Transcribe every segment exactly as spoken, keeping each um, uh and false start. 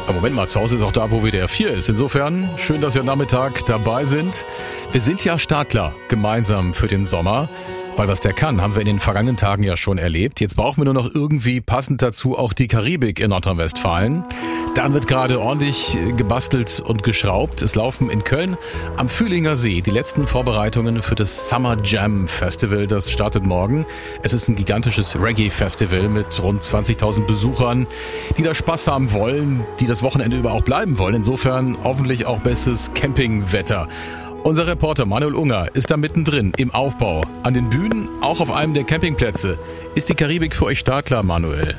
Moment mal, zu Hause ist auch da, wo W D R vier ist. Insofern, schön, dass wir am Nachmittag dabei sind. Wir sind ja Startler gemeinsam für den Sommer. Weil was der kann, haben wir in den vergangenen Tagen ja schon erlebt. Jetzt brauchen wir nur noch irgendwie passend dazu auch die Karibik in Nordrhein-Westfalen. Da wird gerade ordentlich gebastelt und geschraubt. Es laufen in Köln am Fühlinger See die letzten Vorbereitungen für das Summer Jam Festival. Das startet morgen. Es ist ein gigantisches Reggae-Festival mit rund zwanzigtausend Besuchern, die da Spaß haben wollen, die das Wochenende über auch bleiben wollen. Insofern hoffentlich auch bestes Campingwetter. Unser Reporter Manuel Unger ist da mittendrin im Aufbau. An den Bühnen, auch auf einem der Campingplätze. Ist die Karibik für euch startklar, Manuel?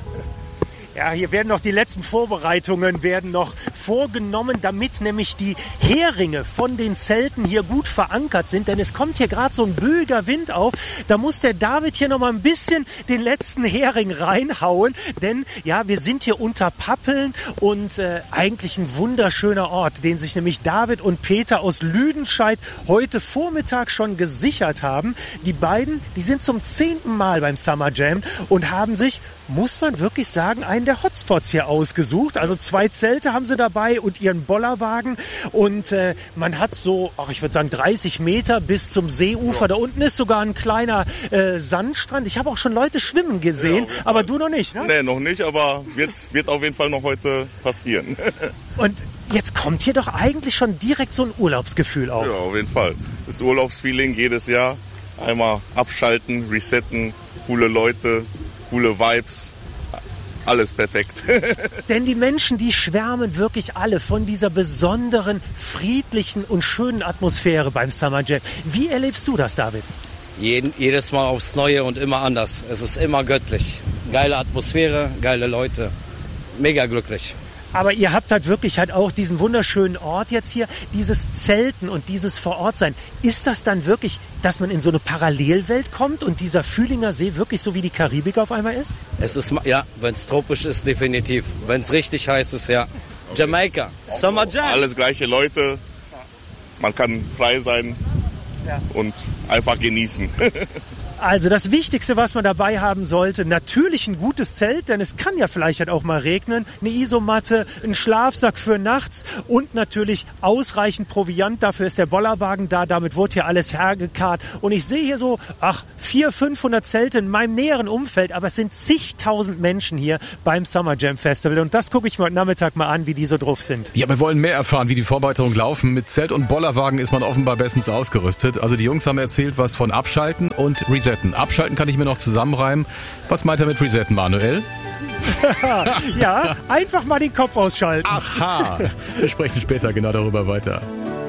Ja, hier werden noch die letzten Vorbereitungen werden noch vorgenommen, damit nämlich die Heringe von den Zelten hier gut verankert sind. Denn es kommt hier gerade so ein böiger Wind auf. Da muss der David hier noch mal ein bisschen den letzten Hering reinhauen. Denn ja, wir sind hier unter Pappeln und äh, eigentlich ein wunderschöner Ort, den sich nämlich David und Peter aus Lüdenscheid heute Vormittag schon gesichert haben. Die beiden, die sind zum zehnten Mal beim Summer Jam und haben sich, muss man wirklich sagen, einen der Hotspots hier ausgesucht. Also zwei Zelte haben sie dabei und ihren Bollerwagen. Und äh, man hat so, ach, ich würde sagen, dreißig Meter bis zum Seeufer. Da unten ist sogar ein kleiner äh, Sandstrand. Ich habe auch schon Leute schwimmen gesehen, ja, aber du noch nicht, ne? Nee, noch nicht, aber wird, wird auf jeden Fall noch heute passieren. Und jetzt kommt hier doch eigentlich schon direkt so ein Urlaubsgefühl auf. Ja, auf jeden Fall. Das Urlaubsfeeling jedes Jahr. Einmal abschalten, resetten, coole Leute, coole Vibes. Alles perfekt. Denn die Menschen, die schwärmen wirklich alle von dieser besonderen, friedlichen und schönen Atmosphäre beim Summer Jam. Wie erlebst du das, David? Jeden, jedes Mal aufs Neue und immer anders. Es ist immer göttlich. Geile Atmosphäre, geile Leute. Mega glücklich. Aber ihr habt halt wirklich halt auch diesen wunderschönen Ort jetzt hier, dieses Zelten und dieses Vorortsein. Ist das dann wirklich, dass man in so eine Parallelwelt kommt und dieser Fühlinger See wirklich so wie die Karibik auf einmal ist? Es ist, ja, wenn es tropisch ist, definitiv. Wenn es richtig heiß ist, ja. Jamaika, Summer Jam. Alles gleiche Leute. Man kann frei sein ja. und einfach genießen. Also das Wichtigste, was man dabei haben sollte, natürlich ein gutes Zelt, denn es kann ja vielleicht halt auch mal regnen, eine Isomatte, ein Schlafsack für nachts und natürlich ausreichend Proviant. Dafür ist der Bollerwagen da, damit wurde hier alles hergekarrt. Und ich sehe hier so, ach, vierhundert, fünfhundert Zelte in meinem näheren Umfeld, aber es sind zigtausend Menschen hier beim Summer Jam Festival. Und das gucke ich mir heute Nachmittag mal an, wie die so drauf sind. Ja, wir wollen mehr erfahren, wie die Vorbereitungen laufen. Mit Zelt und Bollerwagen ist man offenbar bestens ausgerüstet. Also die Jungs haben erzählt, was von Abschalten und Resetten. Abschalten kann ich mir noch zusammenreimen. Was meint er mit Resetten, Manuel? Ja, einfach mal den Kopf ausschalten. Aha, wir sprechen später genau darüber weiter.